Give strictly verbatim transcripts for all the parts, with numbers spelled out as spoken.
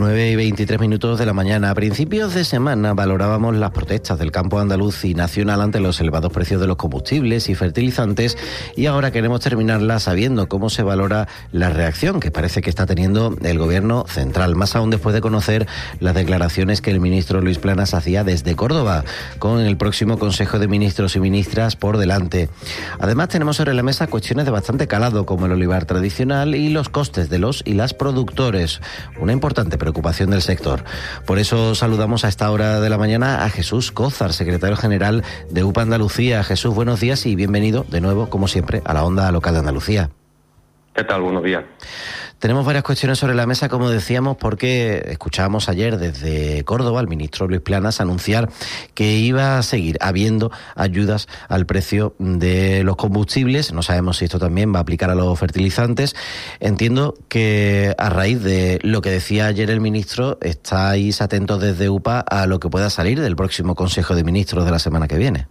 nueve y veintitrés minutos de la mañana. A principios de semana valorábamos las protestas del campo andaluz y nacional ante los elevados precios de los combustibles y fertilizantes, y ahora queremos terminarla sabiendo cómo se valora la reacción que parece que está teniendo el Gobierno central, más aún después de conocer las declaraciones que el ministro Luis Planas hacía desde Córdoba, con el próximo Consejo de Ministros y Ministras por delante. Además, tenemos sobre la mesa cuestiones de bastante calado, como el olivar tradicional y los costes de los y las productores, una importante preocupación del sector. Por eso saludamos a esta hora de la mañana a Jesús Cózar, secretario general de U P A Andalucía. Jesús, buenos días y bienvenido de nuevo, como siempre, a la Onda Local de Andalucía. ¿Qué tal? Buenos días. Tenemos varias cuestiones sobre la mesa, como decíamos, porque escuchábamos ayer desde Córdoba al ministro Luis Planas anunciar que iba a seguir habiendo ayudas al precio de los combustibles. No sabemos si esto también va a aplicar a los fertilizantes. Entiendo que a raíz de lo que decía ayer el ministro, estáis atentos desde U P A a lo que pueda salir del próximo Consejo de Ministros de la semana que viene.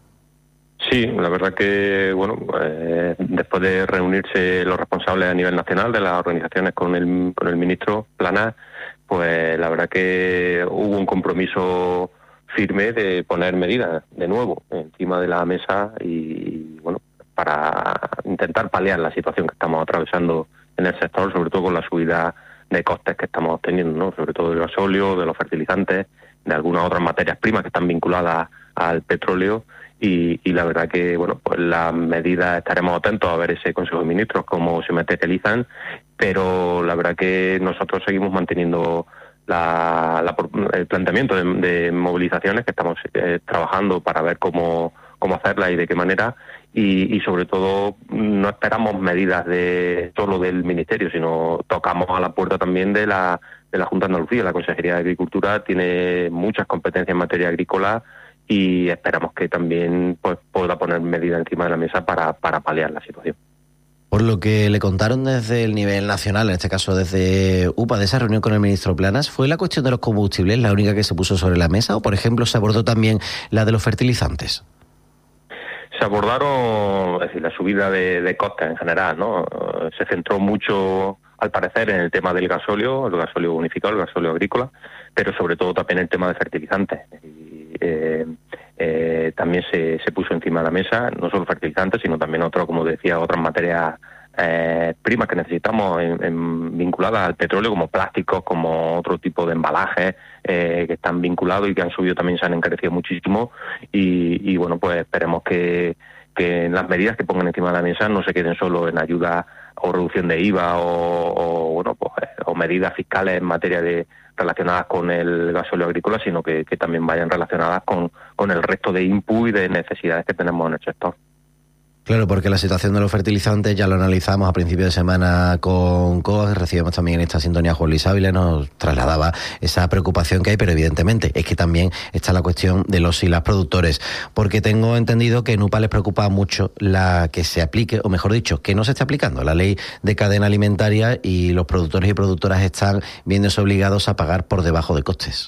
Sí, la verdad que, bueno, eh, después de reunirse los responsables a nivel nacional de las organizaciones con el, con el ministro Planas, pues la verdad que hubo un compromiso firme de poner medidas de nuevo encima de la mesa y, bueno, para intentar paliar la situación que estamos atravesando en el sector, sobre todo con la subida de costes que estamos teniendo, ¿no? Sobre todo del gasóleo, de los fertilizantes, de algunas otras materias primas que están vinculadas al petróleo. Y, y la verdad que, bueno, pues las medidas estaremos atentos a ver ese Consejo de Ministros cómo se materializan, pero la verdad que nosotros seguimos manteniendo la, la, el planteamiento de, de movilizaciones que estamos eh, trabajando para ver cómo, cómo hacerlas y de qué manera, y, y sobre todo no esperamos medidas de solo del Ministerio, sino tocamos a la puerta también de la, de la Junta de Andalucía. La Consejería de Agricultura tiene muchas competencias en materia agrícola y esperamos que también pues pueda poner medidas encima de la mesa para, para paliar la situación. Por lo que le contaron desde el nivel nacional, en este caso desde U P A, de esa reunión con el ministro Planas, ¿fue la cuestión de los combustibles la única que se puso sobre la mesa o, por ejemplo, se abordó también la de los fertilizantes? Se abordaron, es decir, la subida de, de costes en general, ¿no? Se centró mucho, al parecer, en el tema del gasóleo, el gasóleo unificado, el gasóleo agrícola, pero sobre todo también el tema de fertilizantes. Y, eh, eh, también se, se puso encima de la mesa, no solo fertilizantes, sino también otro, como decía, otras materias eh, primas que necesitamos en, en, vinculadas al petróleo, como plásticos, como otro tipo de embalajes eh, que están vinculados y que han subido también, se han encarecido muchísimo. Y, y bueno, pues esperemos que, que las medidas que pongan encima de la mesa no se queden solo en ayuda o reducción de I V A o, o bueno pues o medidas fiscales en materia de relacionadas con el gasóleo agrícola, sino que, que también vayan relacionadas con, con el resto de input y de necesidades que tenemos en el sector. Claro, porque la situación de los fertilizantes ya lo analizamos a principio de semana con C O A, recibimos también en esta sintonía a Juan Luis Ávila, nos trasladaba esa preocupación que hay, pero evidentemente es que también está la cuestión de los y las productores, porque tengo entendido que en U P A les preocupa mucho la que se aplique, o mejor dicho, que no se esté aplicando la ley de cadena alimentaria y los productores y productoras están viéndose obligados a pagar por debajo de costes.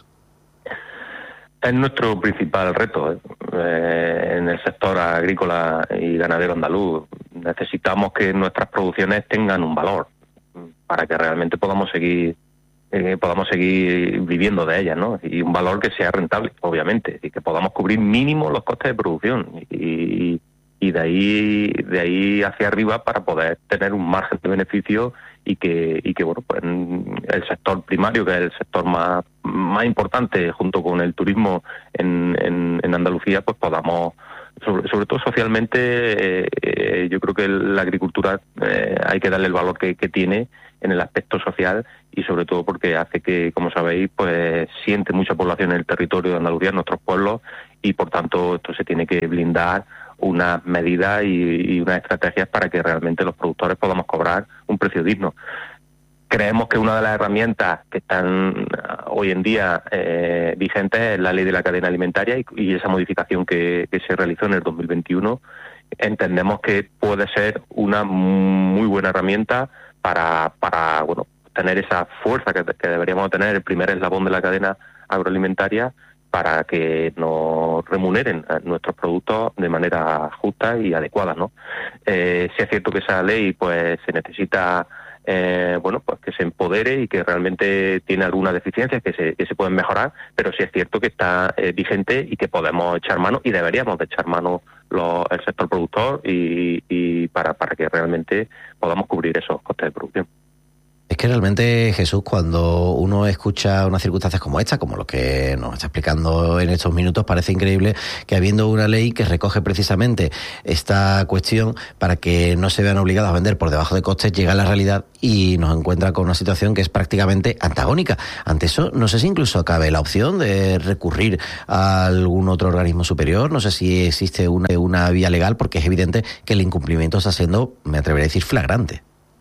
Es nuestro principal reto ¿eh? Eh, en el sector agrícola y ganadero andaluz. Necesitamos que nuestras producciones tengan un valor para que realmente podamos seguir eh, podamos seguir viviendo de ellas, ¿no? Y un valor que sea rentable, obviamente, y que podamos cubrir mínimo los costes de producción y, y de ahí de ahí hacia arriba para poder tener un margen de beneficio y que y que bueno pues el sector primario, que es el sector más más importante junto con el turismo en, en, en Andalucía, pues podamos sobre, sobre todo socialmente eh, eh, yo creo que la agricultura eh, hay que darle el valor que, que tiene en el aspecto social y sobre todo porque hace que, como sabéis, pues siente mucha población en el territorio de Andalucía, en nuestros pueblos, y por tanto esto se tiene que blindar unas medidas y, y unas estrategias para que realmente los productores podamos cobrar un precio digno. Creemos que una de las herramientas que están hoy en día eh, vigentes es la ley de la cadena alimentaria y, y esa modificación que, que se realizó en el dos mil veintiuno. Entendemos que puede ser una muy buena herramienta para, para bueno, tener esa fuerza que, que deberíamos tener, el primer eslabón de la cadena agroalimentaria, para que nos remuneren nuestros productos de manera justa y adecuada, ¿no? Eh, sí es cierto que esa ley pues se necesita eh, bueno, pues que se empodere y que realmente tiene algunas deficiencias que se, que se pueden mejorar, pero sí es cierto que está eh, vigente y que podemos echar mano y deberíamos de echar mano los, el sector productor y, y para, para que realmente podamos cubrir esos costes de producción. Es que realmente, Jesús, cuando uno escucha unas circunstancias como esta, como lo que nos está explicando en estos minutos, parece increíble que habiendo una ley que recoge precisamente esta cuestión para que no se vean obligados a vender por debajo de costes, llega a la realidad y nos encuentra con una situación que es prácticamente antagónica. Ante eso, no sé si incluso cabe la opción de recurrir a algún otro organismo superior, no sé si existe una, una vía legal, porque es evidente que el incumplimiento está siendo, me atreveré a decir, flagrante.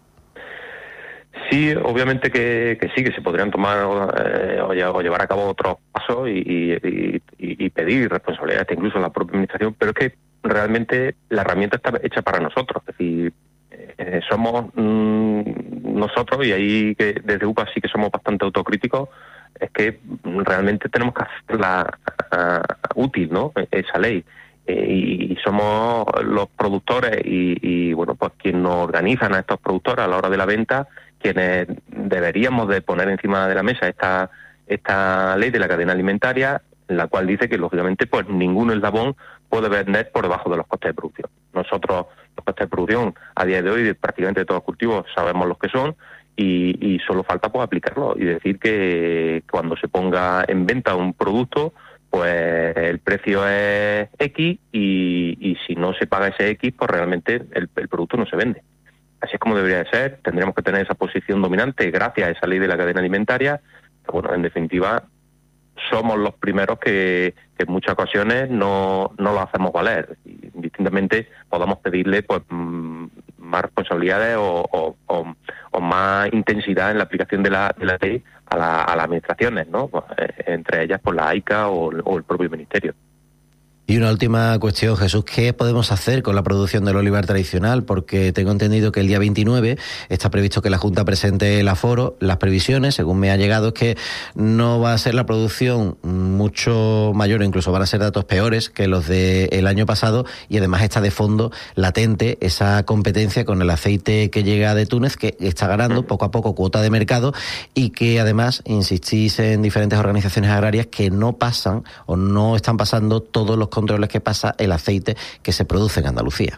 Sí, obviamente que, que sí, que se podrían tomar eh, o, o llevar a cabo otros pasos y, y, y, y pedir responsabilidades incluso a la propia administración, pero es que realmente la herramienta está hecha para nosotros. Es decir, eh, somos mmm, nosotros, y ahí que desde U P A sí que somos bastante autocríticos, es que realmente tenemos que hacerla uh, útil, ¿no? Esa ley. Eh, y somos los productores y, y, bueno, pues quienes nos organizan a estos productores a la hora de la venta, quienes deberíamos de poner encima de la mesa esta esta ley de la cadena alimentaria, en la cual dice que, lógicamente, pues ningún eslabón puede vender por debajo de los costes de producción. Nosotros, los costes de producción, a día de hoy, de prácticamente todos los cultivos, sabemos los que son, y, y solo falta pues aplicarlo y decir que cuando se ponga en venta un producto, pues el precio es X y, y si no se paga ese X, pues realmente el, el producto no se vende. Así es como debería de ser. Tendremos que tener esa posición dominante gracias a esa ley de la cadena alimentaria. Pero bueno, en definitiva, somos los primeros que, que en muchas ocasiones no, no lo hacemos valer. Y, distintamente podamos pedirle pues más responsabilidades o, o, o, o más intensidad en la aplicación de la, de la ley a, la, a las administraciones, ¿no? Pues, eh, entre ellas por la AICA o, o el propio Ministerio. Y una última cuestión, Jesús, ¿qué podemos hacer con la producción del olivar tradicional? Porque tengo entendido que el día veintinueve está previsto que la Junta presente el aforo. Las previsiones, según me ha llegado, es que no va a ser la producción mucho mayor, incluso van a ser datos peores que los del año pasado, y además está de fondo latente esa competencia con el aceite que llega de Túnez, que está ganando poco a poco cuota de mercado, y que además insistís en diferentes organizaciones agrarias que no pasan o no están pasando todos los controles que pasa el aceite que se produce en Andalucía.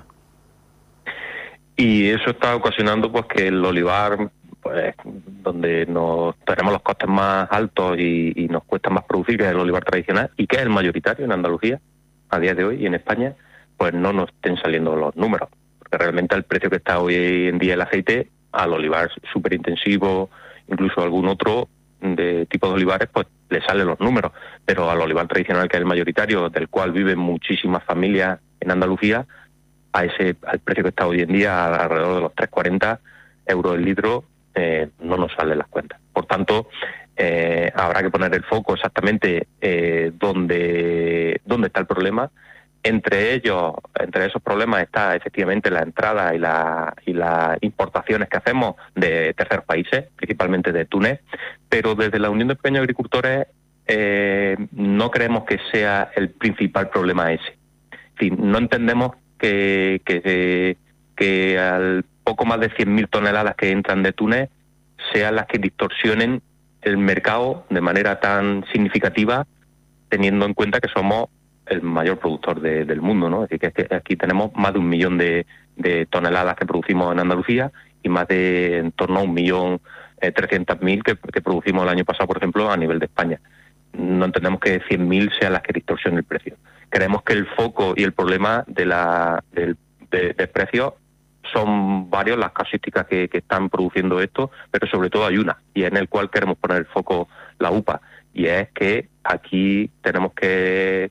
Y eso está ocasionando pues que el olivar, pues donde nos tenemos los costes más altos y, y nos cuesta más producir, que es el olivar tradicional y que es el mayoritario en Andalucía a día de hoy y en España, pues no nos estén saliendo los números, porque realmente el precio que está hoy en día el aceite al olivar súper intensivo, incluso algún otro de tipo de olivares, pues le salen los números, pero al olivar tradicional, que es el mayoritario, del cual viven muchísimas familias en Andalucía, a ese al precio que está hoy en día, alrededor de los tres cuarenta euros el litro, eh, no nos salen las cuentas. Por tanto, eh, habrá que poner el foco exactamente eh, donde, dónde está el problema. Entre ellos, entre esos problemas está efectivamente la entrada y, la, y las importaciones que hacemos de terceros países, principalmente de Túnez, pero desde la Unión de Pequeños Agricultores eh, no creemos que sea el principal problema ese. En fin, no entendemos que, que, que al poco más de cien mil toneladas que entran de Túnez sean las que distorsionen el mercado de manera tan significativa, teniendo en cuenta que somos el mayor productor de, del mundo, ¿no? Es decir, que, que aquí tenemos más de un millón de, de toneladas que producimos en Andalucía y más de en torno a un millón eh, trescientas mil que, que producimos el año pasado, por ejemplo, a nivel de España. No entendemos que cien mil sean las que distorsionen el precio. Creemos que el foco y el problema de la del de, de precio son varios las casuísticas que, que están produciendo esto, pero sobre todo hay una, y en el cual queremos poner el foco la U P A, y es que aquí tenemos que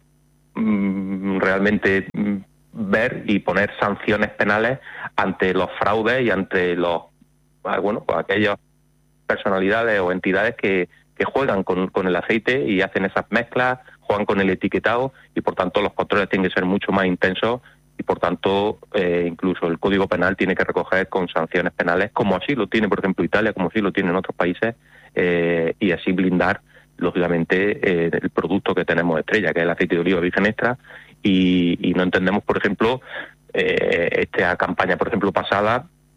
realmente ver y poner sanciones penales ante los fraudes y ante los bueno pues aquellas personalidades o entidades que, que juegan con, con el aceite y hacen esas mezclas, juegan con el etiquetado, y por tanto los controles tienen que ser mucho más intensos y por tanto eh, incluso el Código Penal tiene que recoger con sanciones penales, como así lo tiene por ejemplo Italia, como así lo tienen otros países, eh, y así blindar lógicamente eh, el producto que tenemos estrella, que es el aceite de oliva virgen extra, y, y no entendemos, por ejemplo, eh, esta campaña, por ejemplo, pasada,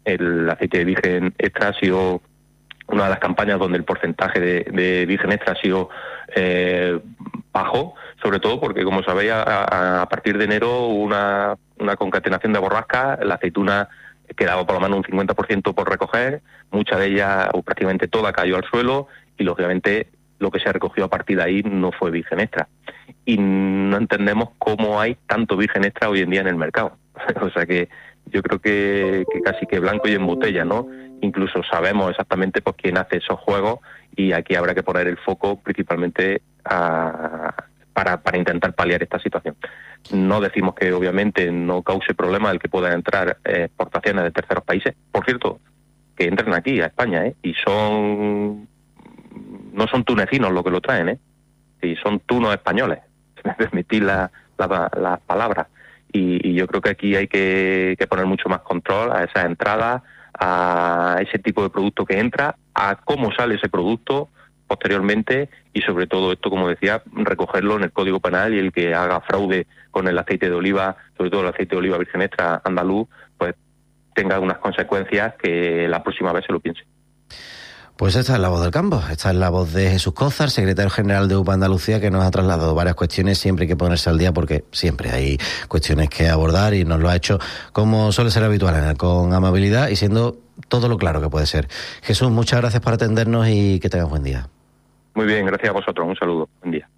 el aceite de virgen extra ha sido una de las campañas donde el porcentaje de, de virgen extra ha sido eh, bajo, sobre todo porque, como sabéis, a, a partir de enero hubo una, una concatenación de borrascas, la aceituna quedaba por lo menos un cincuenta por ciento por recoger, mucha de ella, o prácticamente toda, cayó al suelo y, lógicamente, lo que se recogió a partir de ahí no fue virgen extra. Y no entendemos cómo hay tanto virgen extra hoy en día en el mercado. O sea que yo creo que, que casi que blanco y en botella, ¿no? Incluso sabemos exactamente pues quién hace esos juegos, y aquí habrá que poner el foco principalmente a, para, para intentar paliar esta situación. No decimos que obviamente no cause problema el que puedan entrar eh, exportaciones de terceros países, por cierto, que entren aquí a España, ¿eh? Y son no son tunecinos los que lo traen, ¿eh? Y son tunos españoles, si me permitís las la, la palabras. Y, y yo creo que aquí hay que, que poner mucho más control a esas entradas, a ese tipo de producto que entra, a cómo sale ese producto posteriormente, y sobre todo esto, como decía, recogerlo en el Código Penal, y el que haga fraude con el aceite de oliva, sobre todo el aceite de oliva virgen extra andaluz, pues tenga unas consecuencias que la próxima vez se lo piense. Pues esta es la voz del campo, esta es la voz de Jesús Cózar, secretario general de U P A Andalucía, que nos ha trasladado varias cuestiones. Siempre hay que ponerse al día porque siempre hay cuestiones que abordar, y nos lo ha hecho como suele ser habitual en él, con amabilidad y siendo todo lo claro que puede ser. Jesús, muchas gracias por atendernos y que tengas buen día. Muy bien, gracias a vosotros, un saludo, buen día.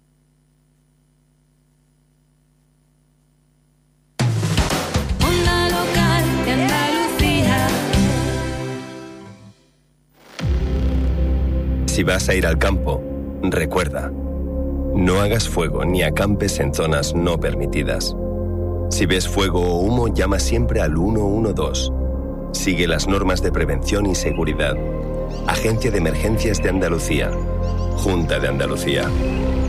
Si vas a ir al campo, recuerda, no hagas fuego ni acampes en zonas no permitidas. Si ves fuego o humo, llama siempre al uno uno dos. Sigue las normas de prevención y seguridad. Agencia de Emergencias de Andalucía. Junta de Andalucía.